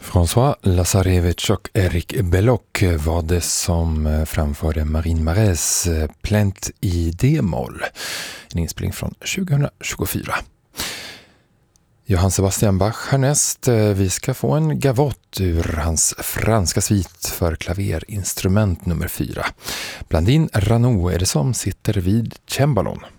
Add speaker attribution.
Speaker 1: François Lazarevich och Eric Belloc var det som framförde Marine Marès Plainte i D-moll, en inspelning från 2024. Johann Sebastian Bach härnäst. Vi ska få en gavotte ur hans franska svit för klaverinstrument nummer 4. Blandine Ranaud är det som sitter vid cembalon.